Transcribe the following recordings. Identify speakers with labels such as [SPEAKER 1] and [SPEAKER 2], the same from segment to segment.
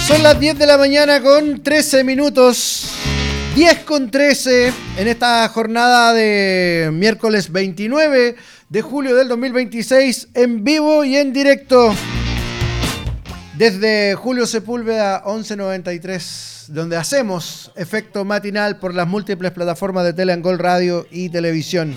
[SPEAKER 1] Son las 10 de la mañana con 13 minutos. 10 con 13 en esta jornada de miércoles 29 de julio del 2026, en vivo y en directo desde Julio Sepúlveda 1193, donde hacemos efecto matinal por las múltiples plataformas de Teleangol Radio y Televisión.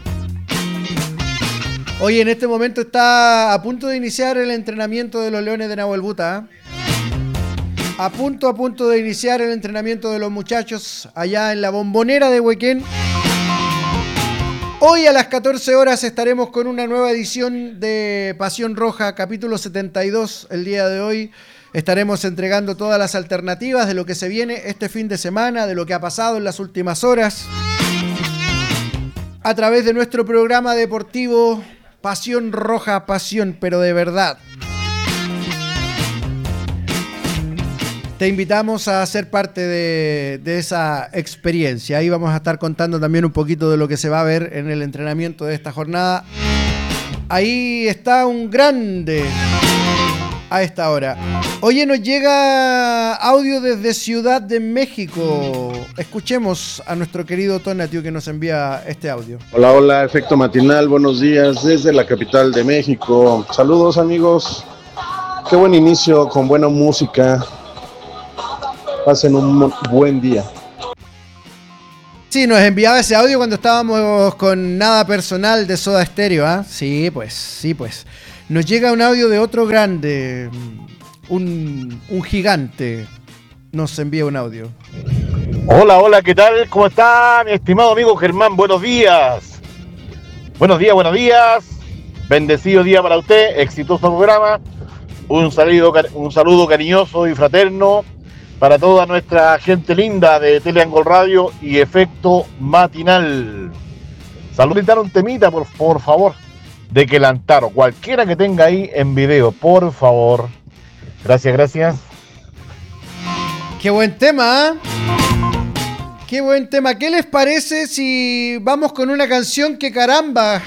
[SPEAKER 1] Hoy en este momento está a punto de iniciar el entrenamiento de los Leones de Nahuelbuta. A punto de iniciar el entrenamiento de los muchachos allá en la Bombonera de Huequén. Hoy a las 14 horas estaremos con una nueva edición de Pasión Roja, capítulo 72. El día de hoy estaremos entregando todas las alternativas de lo que se viene este fin de semana, de lo que ha pasado en las últimas horas, a través de nuestro programa deportivo Pasión Roja, pasión, pero de verdad. Te invitamos a ser parte de esa experiencia. Ahí vamos a estar contando también un poquito de lo que se va a ver en el entrenamiento de esta jornada. Ahí está un grande a esta hora. Oye, nos llega audio desde Ciudad de México. Escuchemos a nuestro querido Tonatiuh que nos envía este audio.
[SPEAKER 2] Hola, hola, efecto matinal, buenos días desde la capital de México. Saludos, amigos. Qué buen inicio con buena música. Pasen un buen día.
[SPEAKER 1] Sí, nos enviaba ese audio cuando estábamos con Nada Personal de Soda Stereo, ¿ah? Sí, pues. Nos llega un audio de otro grande, un gigante. Nos envía un audio.
[SPEAKER 3] Hola, ¿qué tal? ¿Cómo está mi estimado amigo Germán? Buenos días. Buenos días. Bendecido día para usted, exitoso programa. Un saludo cariñoso y fraterno para toda nuestra gente linda de Teleangol Radio y Efecto Matinal. Saluditar un temita, por favor, de Quelantaro, cualquiera que tenga ahí en video, por favor. Gracias.
[SPEAKER 1] Qué buen tema, ¿eh? Qué buen tema. ¿Qué les parece si vamos con una canción que caramba,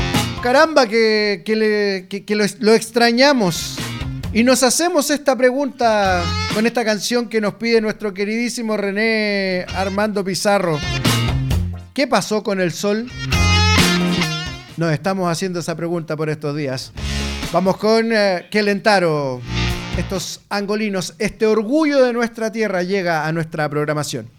[SPEAKER 1] lo extrañamos? Y nos hacemos esta pregunta con esta canción que nos pide nuestro queridísimo René Armando Pizarro. ¿Qué pasó con el sol? Nos estamos haciendo esa pregunta por estos días. Vamos con Quelantaro. Estos angolinos, este orgullo de nuestra tierra llega a nuestra programación.